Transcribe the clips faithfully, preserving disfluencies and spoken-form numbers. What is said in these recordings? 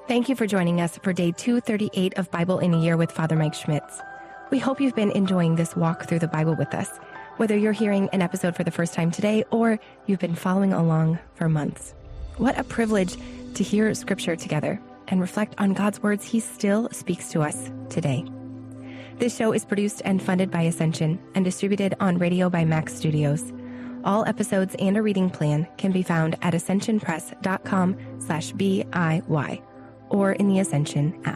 Thank you for joining us for day two thirty-eight of Bible in a Year with Father Mike Schmitz. We hope you've been enjoying this walk through the Bible with us, whether you're hearing an episode for the first time today or you've been following along for months. What a privilege to hear Scripture together and reflect on God's words He still speaks to us today. This show is produced and funded by Ascension and distributed on radio by Max Studios. All episodes and a reading plan can be found at ascensionpress.com slash BIY or in the Ascension app.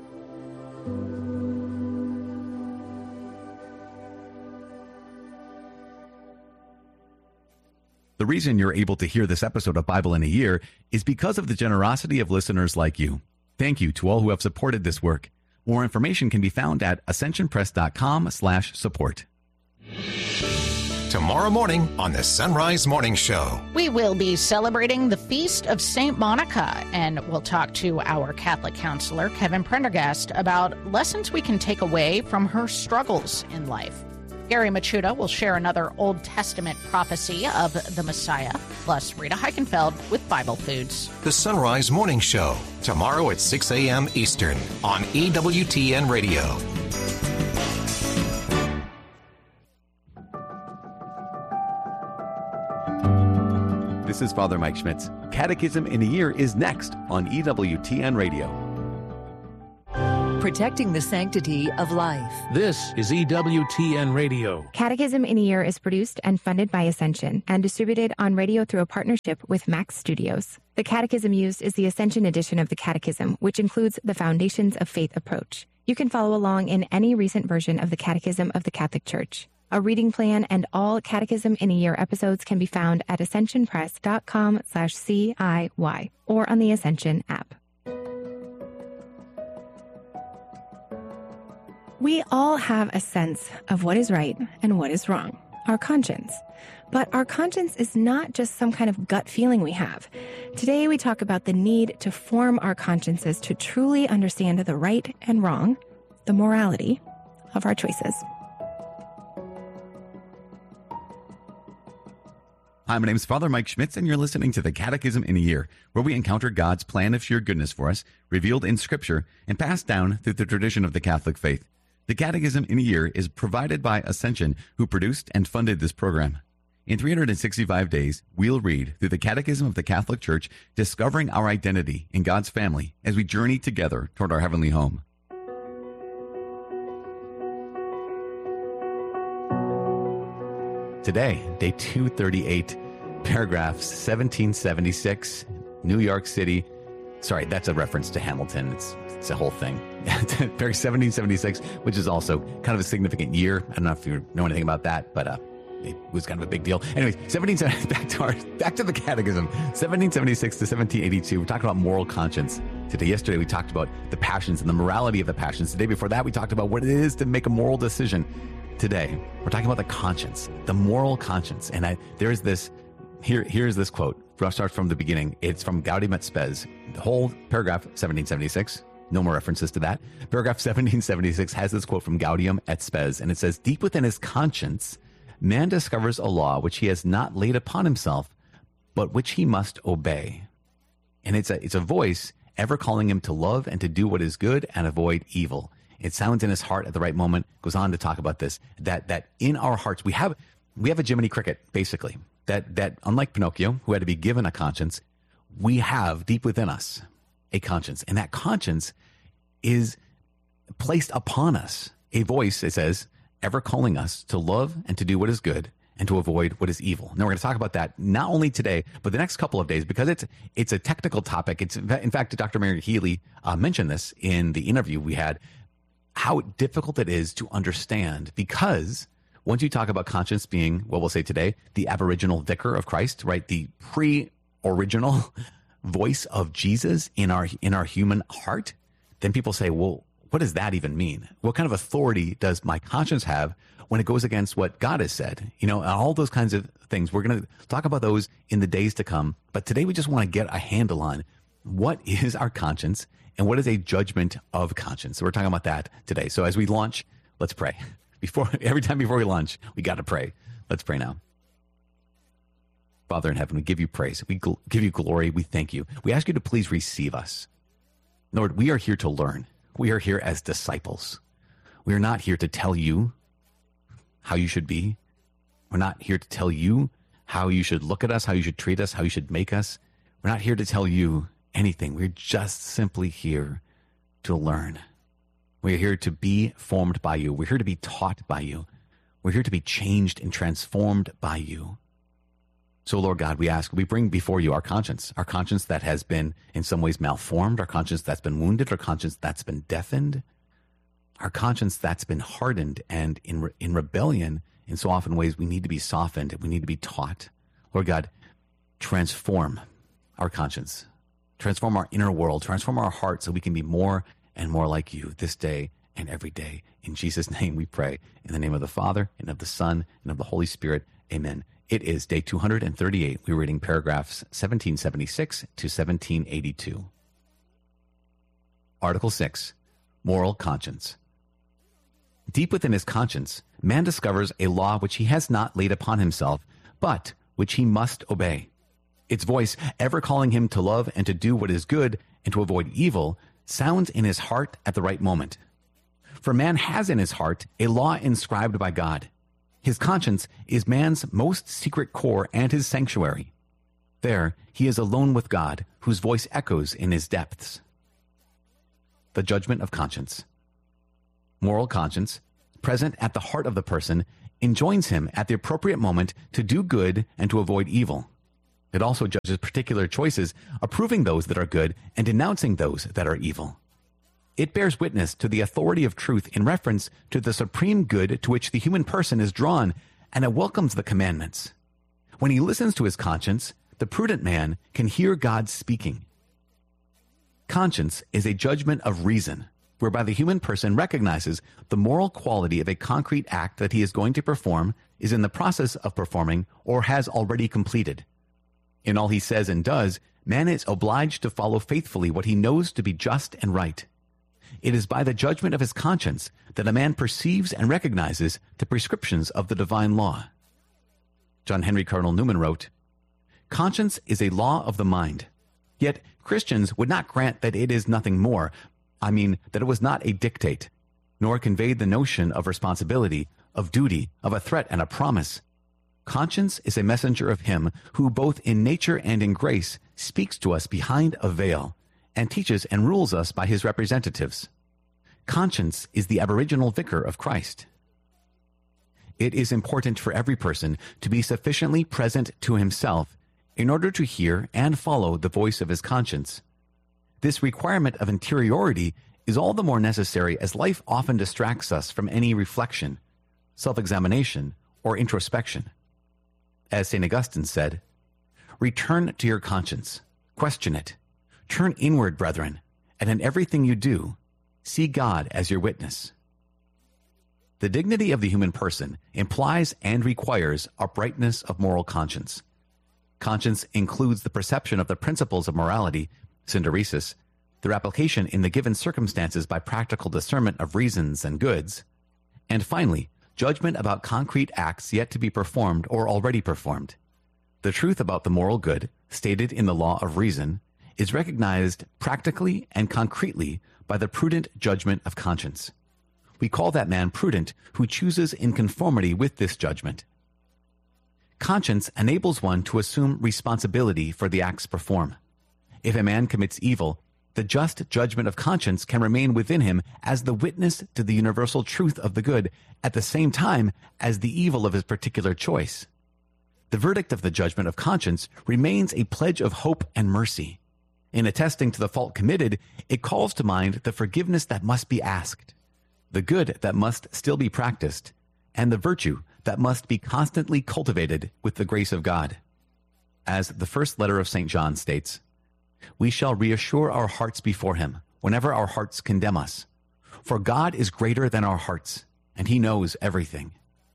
The reason you're able to hear this episode of Bible in a Year is because of the generosity of listeners like you. Thank you to all who have supported this work. More information can be found at ascensionpress.com slash support. Tomorrow morning on the Sunrise Morning Show. We will be celebrating the Feast of Saint Monica, and we'll talk to our Catholic counselor, Kevin Prendergast, about lessons we can take away from her struggles in life. Gary Machuda will share another Old Testament prophecy of the Messiah, plus Rita Heichenfeld with Bible Foods. The Sunrise Morning Show, tomorrow at six a.m. Eastern on E W T N Radio. This is Father Mike Schmitz. Catechism in a Year is next on E W T N Radio. Protecting the sanctity of life. This is E W T N Radio. Catechism in a Year is produced and funded by Ascension and distributed on radio through a partnership with Max Studios. The catechism used is the Ascension edition of the Catechism, which includes the Foundations of Faith approach. You can follow along in any recent version of the Catechism of the Catholic Church. A reading plan and all Catechism in a Year episodes can be found at ascensionpress.com slash CIY or on the Ascension app. We all have a sense of what is right and what is wrong, our conscience. But our conscience is not just some kind of gut feeling we have. Today we talk about the need to form our consciences to truly understand the right and wrong, the morality of our choices. Hi, my name is Father Mike Schmitz, and you're listening to the Catechism in a Year, where we encounter God's plan of sheer goodness for us, revealed in Scripture, and passed down through the tradition of the Catholic faith. The Catechism in a Year is provided by Ascension, who produced and funded this program. In three hundred sixty-five days, we'll read through the Catechism of the Catholic Church, discovering our identity in God's family as we journey together toward our heavenly home. Today, day two thirty-eight, paragraph seventeen seventy-six, New York City. Sorry, that's a reference to Hamilton. It's, it's a whole thing. Paragraph seventeen seventy-six, which is also kind of a significant year. I don't know if you know anything about that, but uh, it was kind of a big deal. Anyways, seventeen seventy, back to our back to the Catechism. seventeen seventy-six to seventeen eighty-two. We're talking about moral conscience. Today, yesterday, we talked about the passions and the morality of the passions. The day before that, we talked about what it is to make a moral decision. Today, we're talking about the conscience, the moral conscience. And I, there's this, here, here's this quote. I'll start from the beginning. It's from Gaudium et Spes. The whole paragraph seventeen seventy-six, no more references to that. Paragraph seventeen seventy-six has this quote from Gaudium et Spes, and it says, "Deep within his conscience, man discovers a law which he has not laid upon himself, but which he must obey." And it's a, it's a voice ever calling him to love and to do what is good and avoid evil. It sounds in his heart at the right moment, goes on to talk about this, that that in our hearts, we have we have a Jiminy Cricket, basically, that that unlike Pinocchio, who had to be given a conscience, we have deep within us a conscience. And that conscience is placed upon us, a voice, it says, ever calling us to love and to do what is good and to avoid what is evil. Now, we're going to talk about that not only today, but the next couple of days, because it's it's a technical topic. It's in fact, Doctor Mary Healy uh, mentioned this in the interview we had, how difficult it is to understand, because once you talk about conscience being, what we'll say today, the aboriginal vicar of Christ, right? The pre-original voice of Jesus in our in our human heart, then people say, well, what does that even mean? What kind of authority does my conscience have when it goes against what God has said? You know, all those kinds of things. We're going to talk about those in the days to come. But today we just want to get a handle on what is our conscience and what is a judgment of conscience. So we're talking about that today. So as we launch, let's pray. Before every time before we launch, we got to pray. Let's pray now. Father in heaven, we give you praise. We gl- give you glory. We thank you. We ask you to please receive us. Lord, we are here to learn. We are here as disciples. We are not here to tell you how you should be. We're not here to tell you how you should look at us, how you should treat us, how you should make us. We're not here to tell you anything. We're just simply here to learn. We're here to be formed by you. We're here to be taught by you. We're here to be changed and transformed by you. So, Lord God, we ask, we bring before you our conscience, our conscience that has been in some ways malformed, our conscience that's been wounded, our conscience that's been deafened, our conscience that's been hardened and in re- in rebellion. In so often ways, we need to be softened. We need to be taught. Lord God, transform our conscience, transform our inner world, transform our heart so we can be more and more like you this day and every day. In Jesus' name we pray. In the name of the Father, and of the Son, and of the Holy Spirit. Amen. It is day two hundred thirty-eight. We're reading paragraphs seventeen seventy-six to seventeen eighty-two. Article six, Moral Conscience. Deep within his conscience, man discovers a law which he has not laid upon himself, but which he must obey. Its voice, ever calling him to love and to do what is good and to avoid evil, sounds in his heart at the right moment. For man has in his heart a law inscribed by God. His conscience is man's most secret core and his sanctuary. There he is alone with God, whose voice echoes in his depths. The judgment of conscience. Moral conscience, present at the heart of the person, enjoins him at the appropriate moment to do good and to avoid evil. It also judges particular choices, approving those that are good and denouncing those that are evil. It bears witness to the authority of truth in reference to the supreme good to which the human person is drawn, and it welcomes the commandments. When he listens to his conscience, the prudent man can hear God speaking. Conscience is a judgment of reason, whereby the human person recognizes the moral quality of a concrete act that he is going to perform, is in the process of performing, or has already completed. In all he says and does, man is obliged to follow faithfully what he knows to be just and right. It is by the judgment of his conscience that a man perceives and recognizes the prescriptions of the divine law. John Henry Cardinal Newman wrote, "Conscience is a law of the mind. Yet Christians would not grant that it is nothing more. I mean, that it was not a dictate, nor conveyed the notion of responsibility, of duty, of a threat and a promise. Conscience is a messenger of him who both in nature and in grace speaks to us behind a veil, and teaches and rules us by his representatives. Conscience is the aboriginal vicar of Christ." It is important for every person to be sufficiently present to himself in order to hear and follow the voice of his conscience. This requirement of interiority is all the more necessary as life often distracts us from any reflection, self-examination, or introspection. As Saint Augustine said, "Return to your conscience, question it. Turn inward, brethren, and in everything you do, see God as your witness." The dignity of the human person implies and requires uprightness of moral conscience. Conscience includes the perception of the principles of morality, synderesis, their application in the given circumstances by practical discernment of reasons and goods, and finally, judgment about concrete acts yet to be performed or already performed. The truth about the moral good, stated in the law of reason, is recognized practically and concretely by the prudent judgment of conscience. We call that man prudent who chooses in conformity with this judgment. Conscience enables one to assume responsibility for the acts performed. If a man commits evil, the just judgment of conscience can remain within him as the witness to the universal truth of the good, at the same time as the evil of his particular choice. The verdict of the judgment of conscience remains a pledge of hope and mercy. In attesting to the fault committed, it calls to mind the forgiveness that must be asked, the good that must still be practiced, and the virtue that must be constantly cultivated with the grace of God. As the first letter of Saint John states, "We shall reassure our hearts before him whenever our hearts condemn us. For God is greater than our hearts, and he knows everything."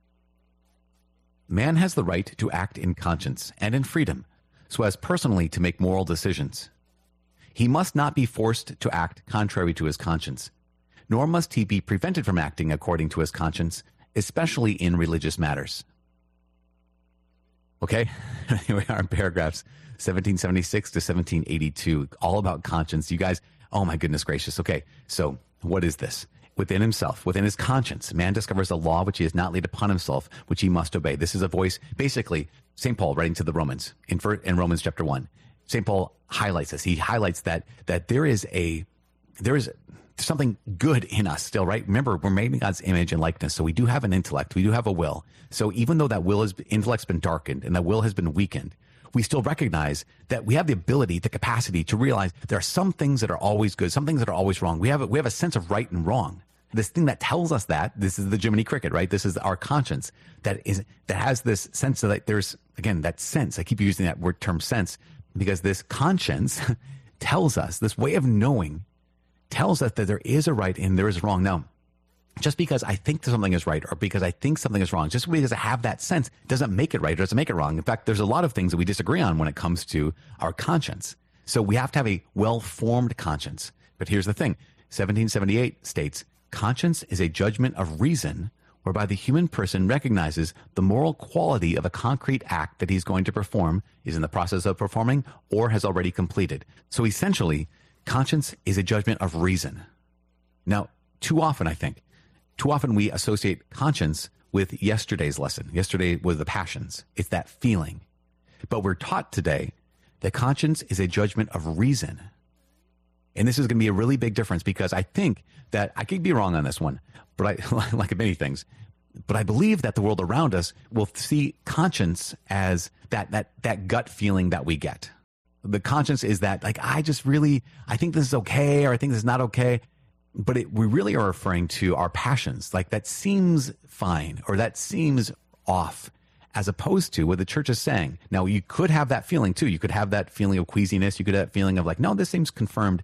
Man has the right to act in conscience and in freedom, so as personally to make moral decisions. He must not be forced to act contrary to his conscience, nor must he be prevented from acting according to his conscience, especially in religious matters. Okay, here we are in paragraphs seventeen seventy-six to seventeen eighty-two, all about conscience. You guys, Oh my goodness gracious. Okay. So what is this? Within himself, within his conscience, man discovers a law which he has not laid upon himself, which he must obey. This is a voice, basically, Saint Paul writing to the Romans in, in Romans chapter one. Saint Paul highlights this. He highlights that that there is a there is something good in us still, right? Remember, we're made in God's image and likeness, so we do have an intellect, we do have a will. So even though that will is intellect's been darkened and that will has been weakened, we still recognize that we have the ability, the capacity to realize there are some things that are always good, some things that are always wrong. We have a, we have a sense of right and wrong. This thing that tells us that, this is the Jiminy Cricket, right? This is our conscience that is that has this sense of that there's, again, that sense. I keep using that word term sense because this conscience tells us, this way of knowing tells us that there is a right and there is wrong. Now, just because I think something is right or because I think something is wrong, just because I have that sense doesn't make it right or doesn't make it wrong. In fact, there's a lot of things that we disagree on when it comes to our conscience. So we have to have a well-formed conscience. But here's the thing. seventeen seventy-eight states, conscience is a judgment of reason whereby the human person recognizes the moral quality of a concrete act that he's going to perform, is in the process of performing, or has already completed. So essentially, conscience is a judgment of reason. Now, too often, I think, too often we associate conscience with yesterday's lesson. Yesterday was the passions. It's that feeling. But we're taught today that conscience is a judgment of reason. And this is going to be a really big difference because I think that I could be wrong on this one, but I, like many things, but I believe that the world around us will see conscience as that, that, that gut feeling that we get. The conscience is that, like, I just really, I think this is okay, or I think this is not okay. But it, we really are referring to our passions. Like, that seems fine, or that seems off, as opposed to what the church is saying. Now, you could have that feeling too. You could have that feeling of queasiness. You could have that feeling of like, no, this seems confirmed.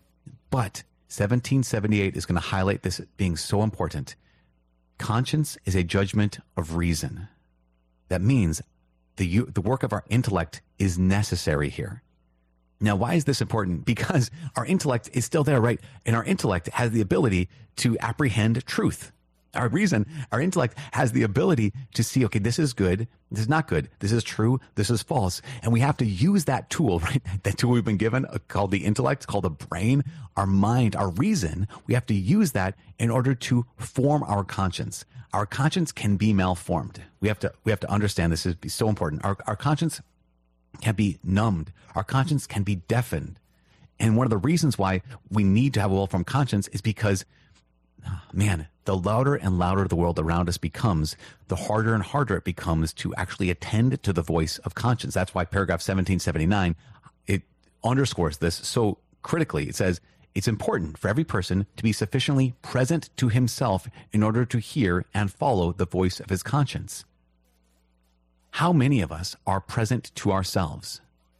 But seventeen seventy-eight is going to highlight this being so important. Conscience is a judgment of reason. That means the, the work of our intellect is necessary here. Now, why is this important? Because our intellect is still there, right? And our intellect has the ability to apprehend truth. Our reason, our intellect has the ability to see, okay, this is good, this is not good, this is true, this is false. And we have to use that tool, right? That tool we've been given uh, called the intellect, called the brain, our mind, our reason. We have to use that in order to form our conscience. Our conscience can be malformed. We have to, we have to understand this is so important. Our, our conscience can be numbed. Our conscience can be deafened. And one of the reasons why we need to have a well-formed conscience is because, man, the louder and louder the world around us becomes, the harder and harder it becomes to actually attend to the voice of conscience. That's why paragraph seventeen seventy-nine, it underscores this so critically. It says, it's important for every person to be sufficiently present to himself in order to hear and follow the voice of his conscience. How many of us are present to ourselves?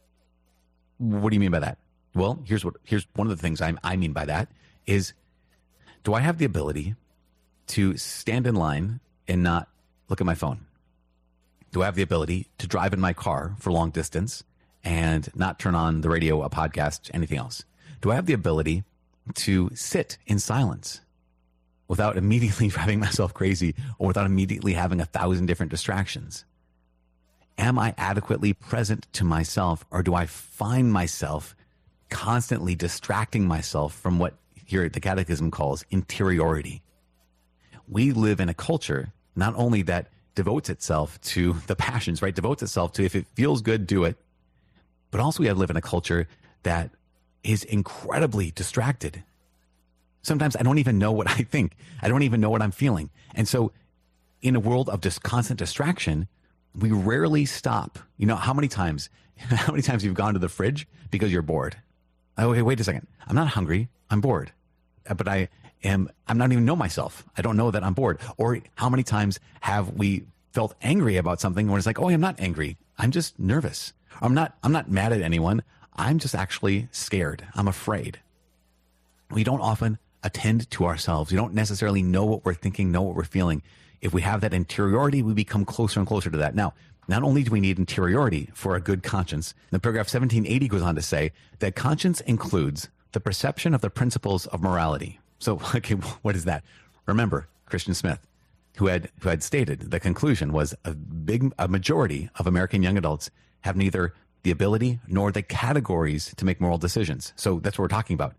What do you mean by that? Well, here's what, here's one of the things I, I mean by that is, do I have the ability to stand in line and not look at my phone? Do I have the ability to drive in my car for long distance and not turn on the radio, a podcast, anything else? Do I have the ability to sit in silence without immediately driving myself crazy or without immediately having a thousand different distractions? Am I adequately present to myself, or do I find myself constantly distracting myself from what here the Catechism calls interiority? We live in a culture not only that devotes itself to the passions, right? Devotes itself to, if it feels good, do it. But also we have live in a culture that is incredibly distracted. Sometimes I don't even know what I think. I don't even know what I'm feeling. And so in a world of just constant distraction, we rarely stop. You know, how many times, how many times you've gone to the fridge because you're bored? Oh, okay, wait a second. I'm not hungry. I'm bored. But I am, I'm not even know myself. I don't know that I'm bored. Or how many times have we felt angry about something when it's like, oh, I'm not angry. I'm just nervous. I'm not, I'm not mad at anyone. I'm just actually scared. I'm afraid. We don't often attend to ourselves. We don't necessarily know what we're thinking, know what we're feeling. If we have that interiority, we become closer and closer to that. Now, not only do we need interiority for a good conscience, the paragraph seventeen eighty goes on to say that conscience includes the perception of the principles of morality. So, okay, what is that? Remember, Christian Smith, who had who had stated the conclusion was a big a majority of American young adults have neither the ability nor the categories to make moral decisions. So that's what we're talking about.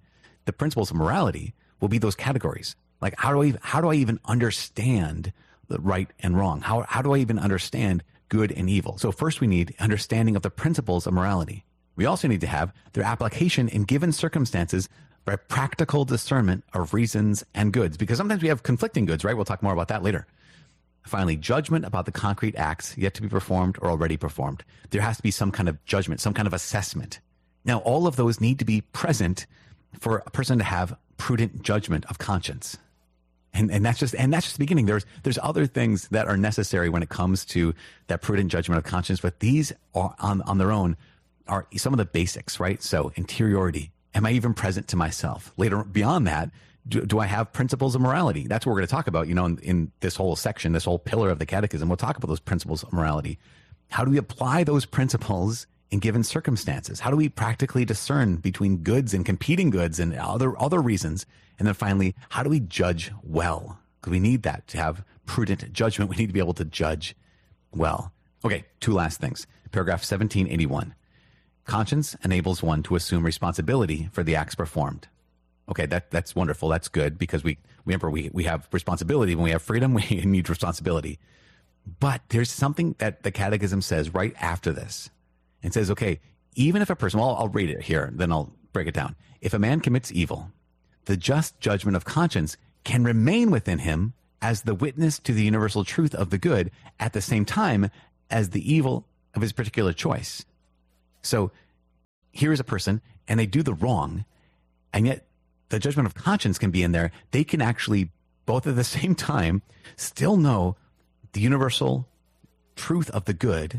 the principles of morality will be those categories. Like, how do I, how do I even understand the right and wrong? How, how do I even understand good and evil? So first we need understanding of the principles of morality. We also need to have their application in given circumstances by practical discernment of reasons and goods, because sometimes we have conflicting goods, right? We'll talk more about that later. Finally, judgment about the concrete acts yet to be performed or already performed. There has to be some kind of judgment, some kind of assessment. Now, all of those need to be present for a person to have prudent judgment of conscience. And, and that's just and that's just the beginning. There's there's other things that are necessary when it comes to that prudent judgment of conscience, but these are on, on their own are some of the basics, right? So interiority. Am I even present to myself? Later, beyond that, do, do I have principles of morality? That's what we're going to talk about, you know, in, in this whole section, this whole pillar of the catechism. We'll talk about those principles of morality. How do we apply those principles in given circumstances? How do we practically discern between goods and competing goods and other, other reasons? And then finally, how do we judge well? Because we need that to have prudent judgment. We need to be able to judge well. Okay, two last things. Paragraph seventeen eighty-one. Conscience enables one to assume responsibility for the acts performed. Okay, that, that's wonderful. That's good, because we remember we, we have responsibility. When we have freedom, we need responsibility. But there's something that the Catechism says right after this. It says, okay, even if a person, well, I'll read it here, then I'll break it down. If a man commits evil, the just judgment of conscience can remain within him as the witness to the universal truth of the good at the same time as the evil of his particular choice. So here is a person and they do the wrong, and yet the judgment of conscience can be in there. They can actually, both at the same time, still know the universal truth of the good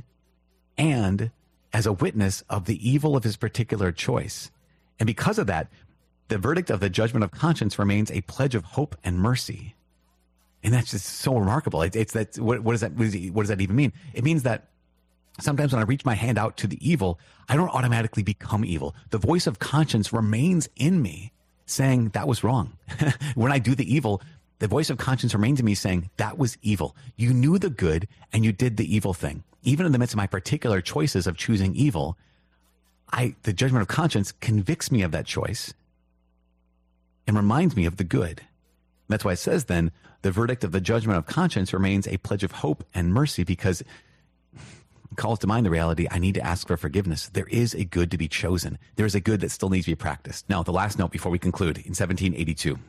and as a witness of the evil of his particular choice. And because of that, the verdict of the judgment of conscience remains a pledge of hope and mercy. And that's just so remarkable. It's, it's that, what, what does that, what does that even mean? It means that sometimes when I reach my hand out to the evil, I don't automatically become evil. The voice of conscience remains in me saying that was wrong. When I do the evil, the voice of conscience remains in me saying that was evil. You knew the good and you did the evil thing. Even in the midst of my particular choices of choosing evil, I, the judgment of conscience convicts me of that choice and reminds me of the good. That's why it says then, the verdict of the judgment of conscience remains a pledge of hope and mercy, because it calls to mind the reality, I need to ask for forgiveness. There is a good to be chosen. There is a good that still needs to be practiced. Now, the last note before we conclude, in seventeen eighty-two,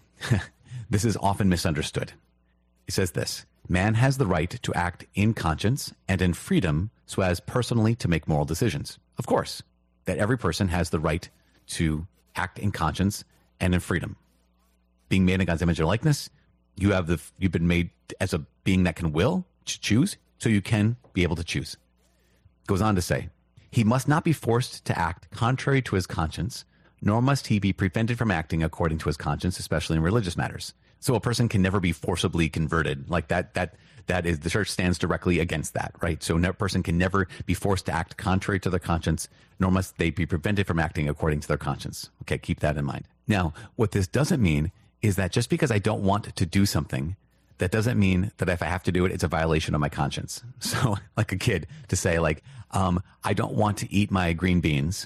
this is often misunderstood. It says this: man has the right to act in conscience and in freedom so as personally to make moral decisions. Of course, that every person has the right to act in conscience and in freedom. Being made in God's image and likeness, you have the you've been made as a being that can will to choose, so you can be able to choose. Goes on to say, he must not be forced to act contrary to his conscience, nor must he be prevented from acting according to his conscience, especially in religious matters. So a person can never be forcibly converted. Like that, that, that is, the church stands directly against that, right? So a person can never be forced to act contrary to their conscience, nor must they be prevented from acting according to their conscience. Okay, keep that in mind. Now, what this doesn't mean is that just because I don't want to do something, that doesn't mean that if I have to do it, it's a violation of my conscience. So like a kid to say like, um, I don't want to eat my green beans,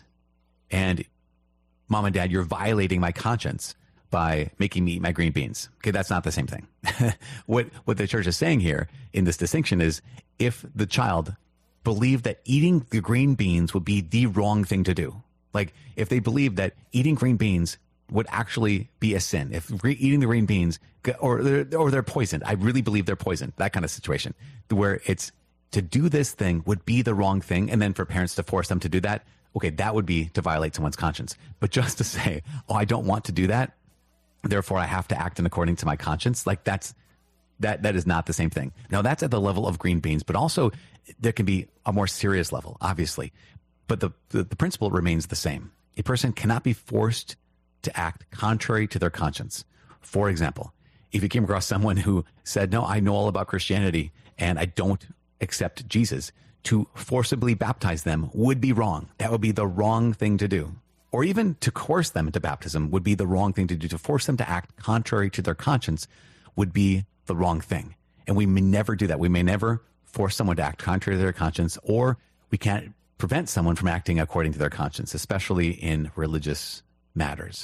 and mom and dad, you're violating my conscience by making me eat my green beans. Okay, that's not the same thing. what what the church is saying here in this distinction is, if the child believed that eating the green beans would be the wrong thing to do, like if they believed that eating green beans would actually be a sin, if re- eating the green beans, or they're, or they're poisoned, I really believe they're poisoned, that kind of situation, where it's to do this thing would be the wrong thing, and then for parents to force them to do that, okay, that would be to violate someone's conscience. But just to say, oh, I don't want to do that, therefore I have to act in according to my conscience, like that's, that, that is not the same thing. Now that's at the level of green beans, but also there can be a more serious level, obviously. But the, the, the principle remains the same. A person cannot be forced to act contrary to their conscience. For example, if you came across someone who said, no, I know all about Christianity and I don't accept Jesus, to forcibly baptize them would be wrong. That would be the wrong thing to do. Or even to coerce them into baptism would be the wrong thing to do. To force them to act contrary to their conscience would be the wrong thing. And we may never do that. We may never force someone to act contrary to their conscience, or we can't prevent someone from acting according to their conscience, especially in religious matters.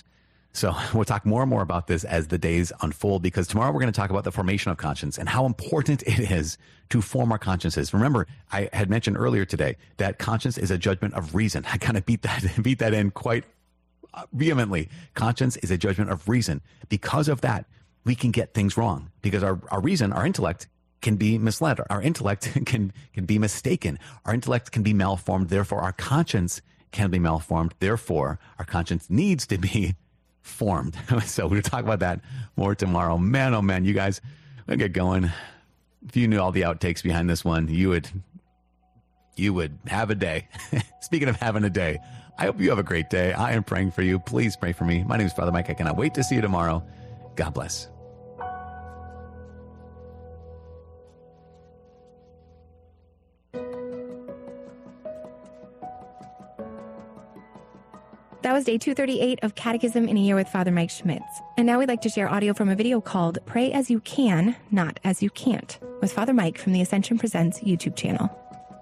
So we'll talk more and more about this as the days unfold, because tomorrow we're going to talk about the formation of conscience and how important it is to form our consciences. Remember, I had mentioned earlier today that conscience is a judgment of reason. I kind of beat that, beat that in quite vehemently. Conscience is a judgment of reason. Because of that, we can get things wrong, because our, our reason, our intellect can be misled. Our intellect can, can be mistaken. Our intellect can be malformed. Therefore, our conscience can be malformed. Therefore, our conscience needs to be formed. So we'll talk about that more tomorrow. Man, oh man, you guys, we'll get going. If you knew all the outtakes behind this one, you would, you would have a day. Speaking of having a day, I hope you have a great day. I am praying for you. Please pray for me. My name is Father Mike. I cannot wait to see you tomorrow. God bless. That was day two thirty-eight of Catechism in a Year with Father Mike Schmitz. And now we'd like to share audio from a video called Pray As You Can, Not As You Can't, with Father Mike from the Ascension Presents YouTube channel.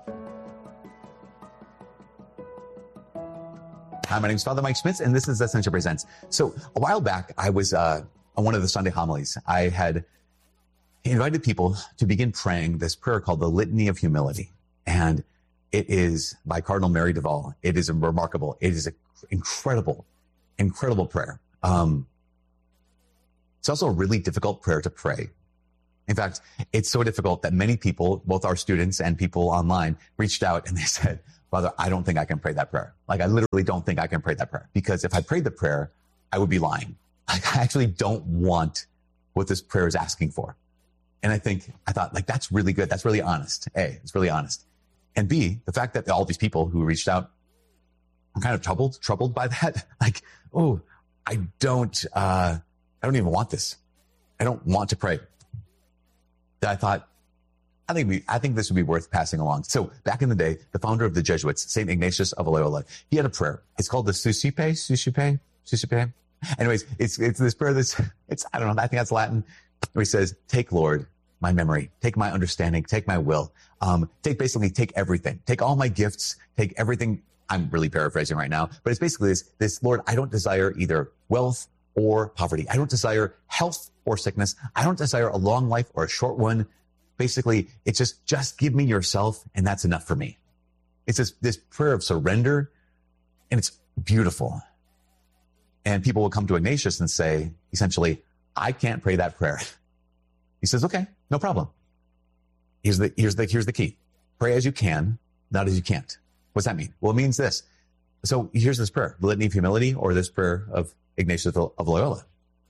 Hi, my name is Father Mike Schmitz, and this is Ascension Presents. So a while back, I was uh, on one of the Sunday homilies. I had invited people to begin praying this prayer called the Litany of Humility. And it is by Cardinal Mary Duval. It is a remarkable, it is an incredible, incredible prayer. Um, it's also a really difficult prayer to pray. In fact, it's so difficult that many people, both our students and people online, reached out and they said, Father, I don't think I can pray that prayer. Like, I literally don't think I can pray that prayer, because if I prayed the prayer, I would be lying. Like, I actually don't want what this prayer is asking for. And I think, I thought, like, that's really good. That's really honest. A, it's really honest. And B, the fact that all these people who reached out, I'm kind of troubled, troubled by that. Like, oh, I don't, uh, I don't even want this. I don't want to pray. That I thought, I think we, I think this would be worth passing along. So back in the day, the founder of the Jesuits, Saint Ignatius of Loyola, he had a prayer. It's called the Suscipe, Suscipe, Suscipe. Anyways, it's, it's this prayer that's, it's, I don't know, I think that's Latin, where he says, take, Lord, my memory, take my understanding, take my will, um, take basically, take everything, take all my gifts, take everything. I'm really paraphrasing right now, but it's basically this, this, Lord, I don't desire either wealth or poverty. I don't desire health or sickness. I don't desire a long life or a short one. Basically, it's just, just give me yourself, and that's enough for me. It's this, this prayer of surrender, and it's beautiful. And people will come to Ignatius and say, essentially, I can't pray that prayer. He says, okay, no problem. Here's the, here's the, here's the key. Pray as you can, not as you can't. What's that mean? Well, it means this. So here's this prayer, the Litany of Humility, or this prayer of Ignatius of Loyola.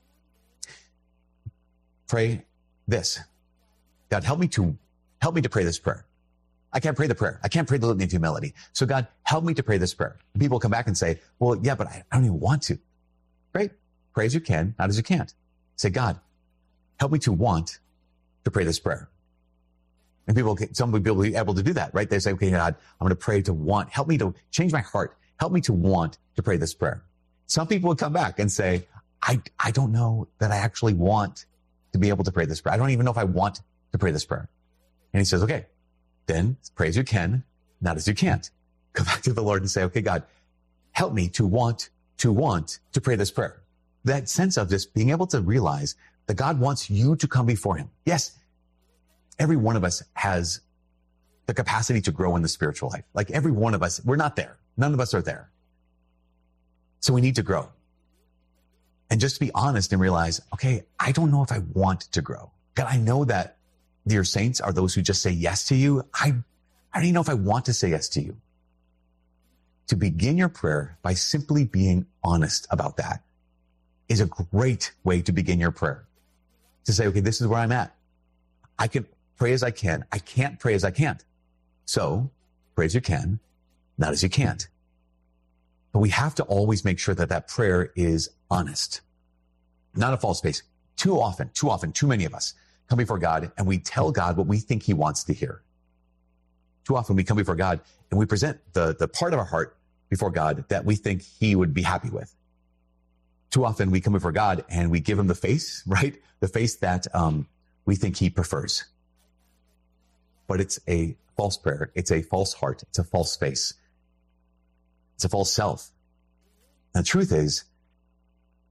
Pray this. God, help me to, help me to pray this prayer. I can't pray the prayer. I can't pray the Litany of Humility. So God, help me to pray this prayer. And people come back and say, well, yeah, but I, I don't even want to. Great. Pray as you can, not as you can't. Say, God, help me to want to pray this prayer. And people, some people will be able to do that, right? They say, okay, God, I'm going to pray to want, help me to change my heart. Help me to want to pray this prayer. Some people would come back and say, I, I don't know that I actually want to be able to pray this prayer. I don't even know if I want to pray this prayer. And he says, okay, then pray as you can, not as you can't. Go back to the Lord and say, okay, God, help me to want, to want to pray this prayer. That sense of just being able to realize that God wants you to come before him. Yes, every one of us has the capacity to grow in the spiritual life. Like every one of us, we're not there. None of us are there. So we need to grow. And just to be honest and realize, okay, I don't know if I want to grow. God, I know that your saints are those who just say yes to you. I, I don't even know if I want to say yes to you. To begin your prayer by simply being honest about that is a great way to begin your prayer. To say, okay, this is where I'm at. I can pray as I can. I can't pray as I can't. So pray as you can, not as you can't. But we have to always make sure that that prayer is honest, not a false face. Too often, too often, too many of us come before God and we tell God what we think he wants to hear. Too often we come before God and we present the, the part of our heart before God that we think he would be happy with. Too often we come before God and we give him the face, right? The face that um, we think he prefers. But it's a false prayer. It's a false heart. It's a false face. It's a false self. And the truth is,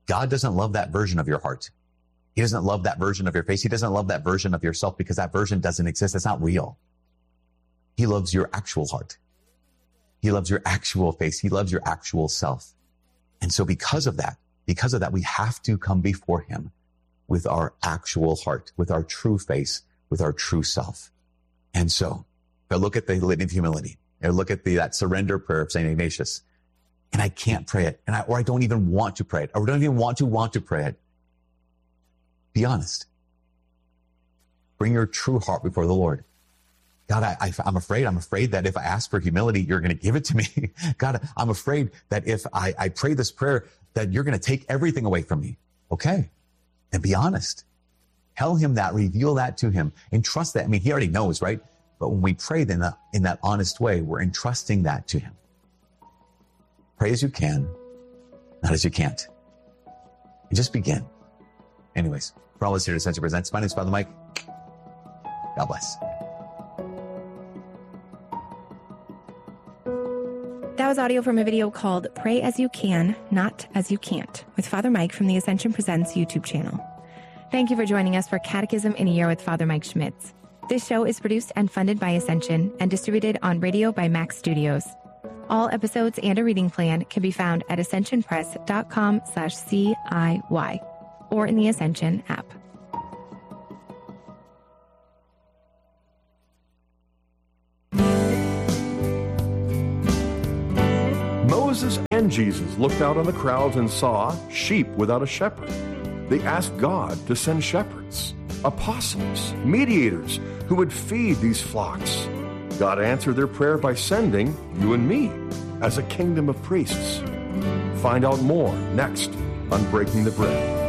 God doesn't love that version of your heart. He doesn't love that version of your face. He doesn't love that version of yourself because that version doesn't exist. It's not real. He loves your actual heart. He loves your actual face. He loves your actual self. And so because of that, because of that, we have to come before him with our actual heart, with our true face, with our true self. And so if I look at the Litany of Humility, I look at the, that surrender prayer of Saint Ignatius, and I can't pray it, and I, or I don't even want to pray it, or don't even want to want to pray it. Be honest. Bring your true heart before the Lord. God, I, I, I'm afraid, I'm afraid that if I ask for humility, you're going to give it to me. God, I'm afraid that if I, I pray this prayer, that you're going to take everything away from me. Okay. And be honest. Tell him that, reveal that to him, and trust that. I mean, he already knows, right? But when we pray in that, in that honest way, we're entrusting that to him. Pray as you can, not as you can't. And just begin. Anyways, for all of us here at Ascension Presents, my name is Father Mike. God bless. That was audio from a video called Pray As You Can, Not As You Can't, with Father Mike from the Ascension Presents YouTube channel. Thank you for joining us for Catechism in a Year with Father Mike Schmitz. This show is produced and funded by Ascension and distributed on radio by Max Studios. All episodes and a reading plan can be found at ascensionpress.com slash CIY or in the Ascension app. Moses and Jesus looked out on the crowds and saw sheep without a shepherd. They asked God to send shepherds, apostles, mediators who would feed these flocks. God answered their prayer by sending you and me as a kingdom of priests. Find out more next on Breaking the Bread.